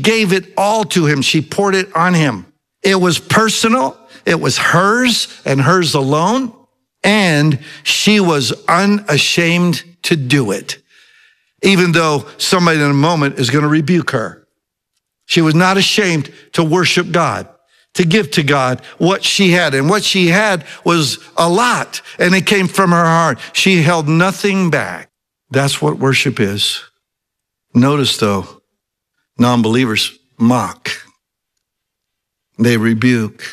gave it all to him. She poured it on him. It was personal. It was hers and hers alone. And she was unashamed to do it, even though somebody in a moment is going to rebuke her. She was not ashamed to worship God, to give to God what she had. And what she had was a lot, and it came from her heart. She held nothing back. That's what worship is. Notice, though, non-believers mock. They rebuke.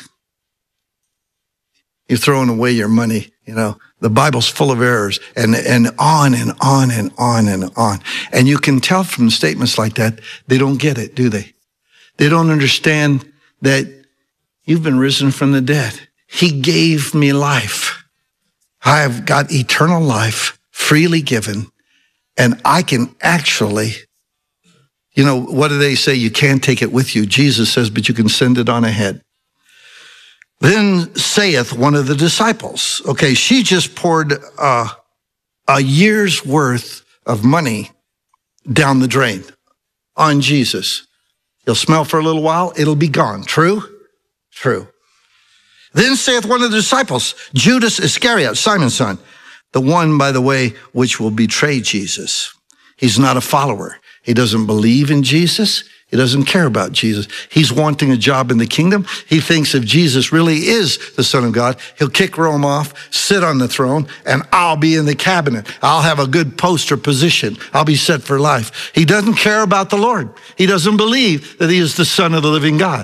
You're throwing away your money. You know, the Bible's full of errors, and on and on and on and on. And you can tell from statements like that, they don't get it, do they? They don't understand that you've been risen from the dead. He gave me life. I have got eternal life freely given, and I can actually, you know, what do they say? You can't take it with you. Jesus says, but you can send it on ahead. Then saith one of the disciples, okay, she just poured a year's worth of money down the drain on Jesus. You'll smell for a little while, it'll be gone. True? True. Then saith one of the disciples, Judas Iscariot, Simon's son, the one, by the way, which will betray Jesus. He's not a follower. He doesn't believe in Jesus. He doesn't care about Jesus. He's wanting a job in the kingdom. He thinks if Jesus really is the Son of God, he'll kick Rome off, sit on the throne, and I'll be in the cabinet. I'll have a good post or position. I'll be set for life. He doesn't care about the Lord. He doesn't believe that he is the Son of the living God.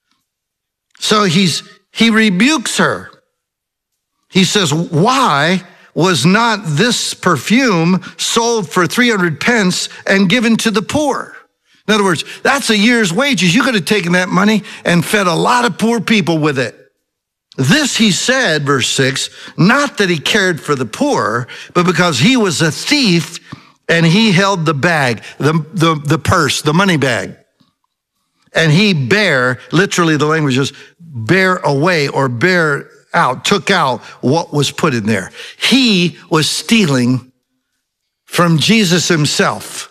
So he rebukes her. He says, why was not this perfume sold for 300 pence and given to the poor? In other words, that's a year's wages. You could have taken that money and fed a lot of poor people with it. This he said, verse 6, not that he cared for the poor, but because he was a thief and he held the bag, the purse, the money bag. And he bare, literally the language is bear away or bear out, took out what was put in there. He was stealing from Jesus himself.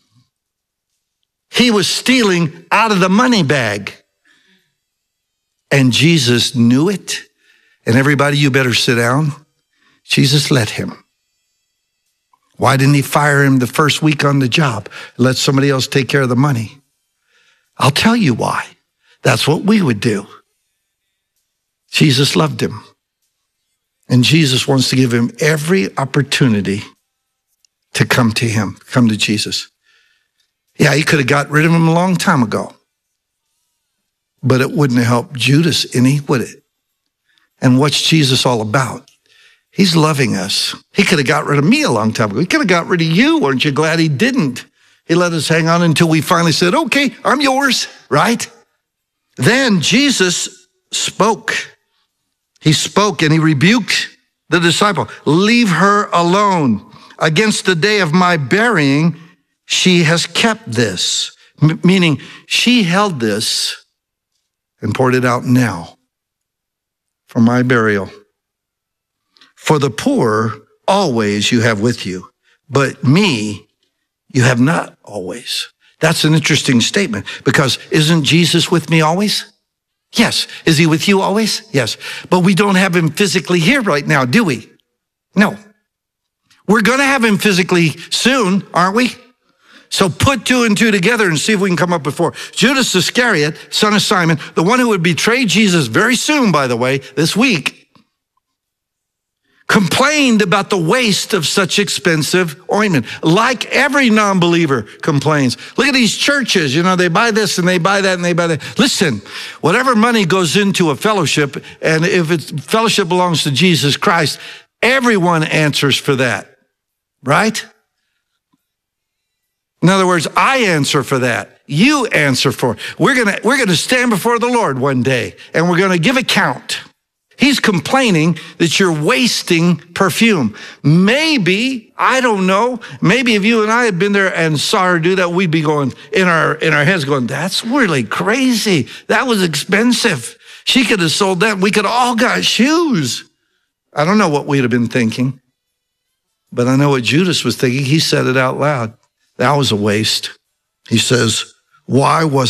He was stealing out of the money bag. And Jesus knew it. And everybody, you better sit down. Jesus let him. Why didn't he fire him the first week on the job? Let somebody else take care of the money. I'll tell you why. That's what we would do. Jesus loved him. And Jesus wants to give him every opportunity to come to him, come to Jesus. Yeah, he could have got rid of him a long time ago. But it wouldn't have helped Judas any, would it? And what's Jesus all about? He's loving us. He could have got rid of me a long time ago. He could have got rid of you. Aren't you glad he didn't? He let us hang on until we finally said, okay, I'm yours, right? Then Jesus spoke. He spoke and he rebuked the disciple. Leave her alone. Against the day of my burying, she has kept this. Meaning she held this and poured it out now for my burial. For the poor, always you have with you, but me, you have not always. That's an interesting statement because isn't Jesus with me always? Yes. Is he with you always? Yes. But we don't have him physically here right now, do we? No. We're going to have him physically soon, aren't we? So put two and two together and see if we can come up with four. Judas Iscariot, son of Simon, the one who would betray Jesus very soon, by the way, this week, complained about the waste of such expensive ointment, like every non-believer complains. Look at these churches, you know, they buy this and they buy that and they buy that. Listen, whatever money goes into a fellowship, and if it's fellowship belongs to Jesus Christ, everyone answers for that, right? In other words, I answer for that. You answer for it. We're gonna stand before the Lord one day, and we're gonna give account. He's complaining that you're wasting perfume. Maybe, I don't know, maybe if you and I had been there and saw her do that, we'd be going in our heads going, that's really crazy. That was expensive. She could have sold that. We could have all got shoes. I don't know what we'd have been thinking, but I know what Judas was thinking. He said it out loud. That was a waste. He says, why was